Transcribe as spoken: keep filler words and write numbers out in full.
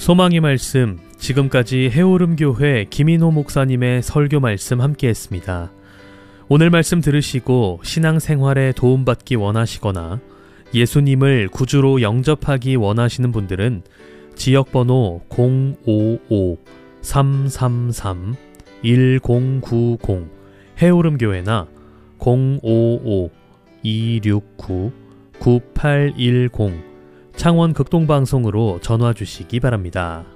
소망의 말씀, 지금까지 해오름교회 김인호 목사님의 설교 말씀 함께했습니다. 오늘 말씀 들으시고 신앙생활에 도움받기 원하시거나 예수님을 구주로 영접하기 원하시는 분들은 지역번호 공오오 삼삼삼 일공구공 해오름교회나 공오오 이육구 구팔일공 창원 극동방송으로 전화 주시기 바랍니다.